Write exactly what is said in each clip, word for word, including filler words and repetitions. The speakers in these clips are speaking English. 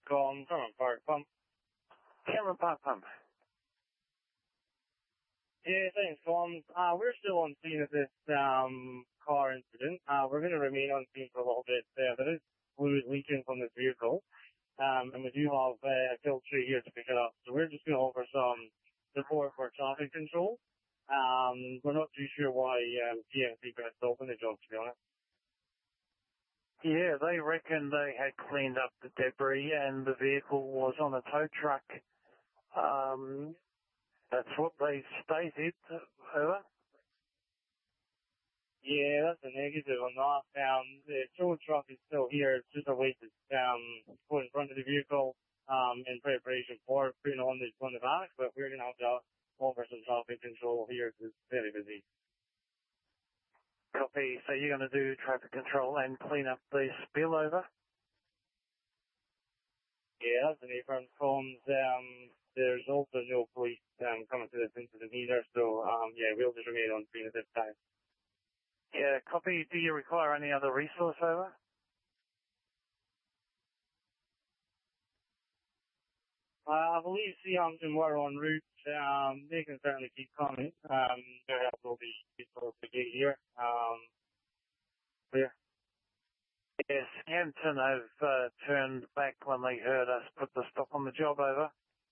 From Cameron Park Pump. Cameron Park Pump. Yeah, thanks, Tom. Uh, we're still on scene of this um, car incident. Uh, we're going to remain on scene for a little bit. Uh, there is fluid leaking from this vehicle, um, and we do have uh, a filter here to pick it up. So we're just going to offer some support for traffic control. Um, we're not too sure why um, T M C got stopped in the job, to be honest. Yeah, they reckon they had cleaned up the debris and the vehicle was on a tow truck. Um, that's what they stated. Over. Yeah, that's a negative on that. Um, the tow truck is still here. It's just a way to um, put in front of the vehicle um, in preparation for putting on the, on the back, but we're going to have to offer some traffic control here because it's very busy. Copy. So you're going to do traffic control and clean up the spillover? Yeah, that's an A-front comms. Um, there's also no police um, coming to this incident either, so um, yeah, we'll just remain on scene at this time. Yeah, copy. Do you require any other resource over? Uh, I believe Seahampton were en route. Um, they can certainly keep coming. Um, their help will be useful to get here. Um, yeah. Yes, Hampton have uh, turned back when they heard us put the stop on the job over.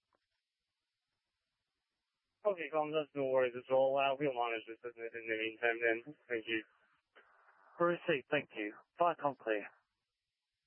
Okay, Colin, that's no worries at all. Uh, we'll manage this in the, in the meantime then. Thank you. Received, thank you. Fire com clear.